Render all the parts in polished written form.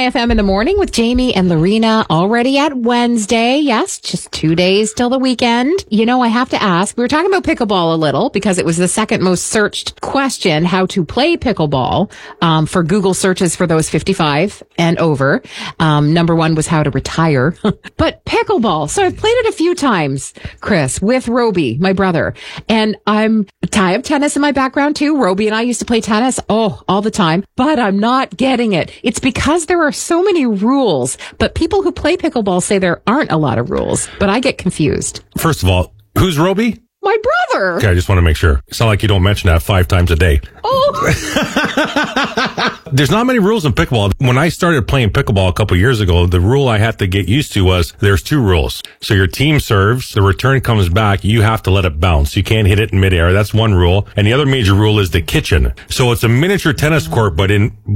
My FM in the morning with Jamie and Lorena already at Wednesday. Yes, just 2 days till the weekend. You know, I have to ask, we were talking about pickleball a little because it was the second most searched question, how to play pickleball, for Google searches for those 55 and over. Number one was how to retire. But pickleball. So I've played it a few times, Chris, with Roby, my brother. And I have tennis in my background too. Roby and I used to play tennis, all the time. But I'm not getting it. It's because there are so many rules, but people who play pickleball say there aren't a lot of rules, but I get confused. First of all, who's Roby? My brother. Okay, I just want to make sure. It's not like you don't mention that 5 times a day. Oh. There's not many rules in pickleball. When I started playing pickleball a couple years ago, the rule I had to get used to was there's 2 rules. So your team serves, the return comes back, you have to let it bounce. You can't hit it in midair. That's one rule. And the other major rule is the kitchen. So it's a miniature tennis court, but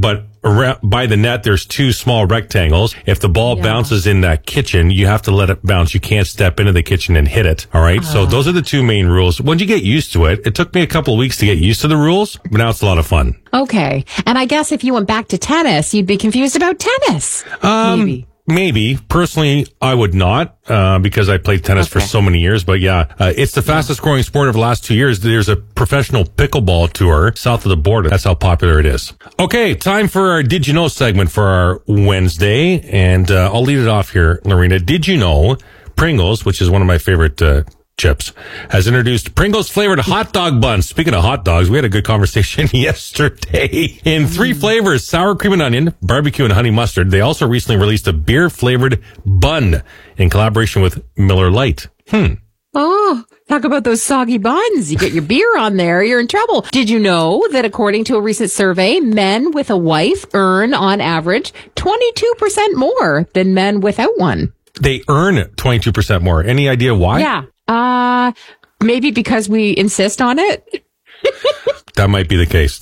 by the net, there's 2 small rectangles. If the ball bounces in that kitchen, you have to let it bounce. You can't step into the kitchen and hit it. All right. So those are the 2 main rules. Once you get used to it, it took me a couple of weeks to get used to the rules, but now it's a lot of fun. Okay. And I guess if you went back to tennis, you'd be confused about tennis. Maybe. Personally, I would not, because I played tennis for so many years. But it's the fastest growing sport of the last 2 years. There's a professional pickleball tour south of the border. That's how popular it is. Okay, time for our Did You Know segment for our Wednesday. And I'll lead it off here, Lorena. Did you know Pringles, which is one of my favorite chips, has introduced Pringles flavored hot dog buns. Speaking of hot dogs, we had a good conversation yesterday. In 3 flavors, sour cream and onion, barbecue and honey mustard. They also recently released a beer flavored bun in collaboration with Miller Lite. Oh, talk about those soggy buns. You get your beer on there, you're in trouble. Did you know that according to a recent survey, men with a wife earn on average 22% more than men without one? They earn 22% more. Any idea why? Yeah. Maybe because we insist on it. That might be the case.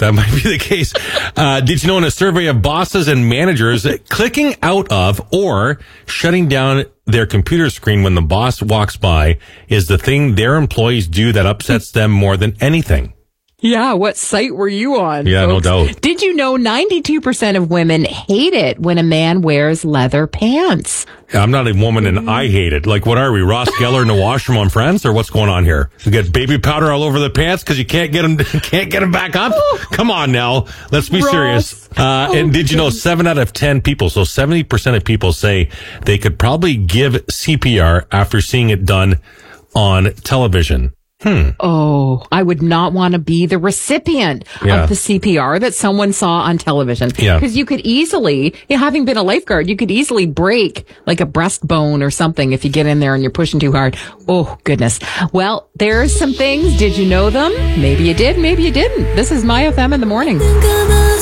Did you know in a survey of bosses and managers, clicking out of or shutting down their computer screen when the boss walks by is the thing their employees do that upsets them more than anything? Yeah, what site were you on? Yeah, folks? no doubt. Did you know 92% of women hate it when a man wears leather pants? I'm not a woman and I hate it. Like, what are we, Ross Geller in the washroom on Friends, or what's going on here? You get baby powder all over the pants because you can't get them back up? Come on now. Let's be serious. And did you know 7 out of 10 people, so 70% of people say they could probably give CPR after seeing it done on television? Oh, I would not want to be the recipient of the CPR that someone saw on television. Yeah. Because you could easily, having been a lifeguard, you could easily break like a breastbone or something if you get in there and you're pushing too hard. Oh, goodness. Well, there's some things. Did you know them? Maybe you did, maybe you didn't. This is My FM in the morning.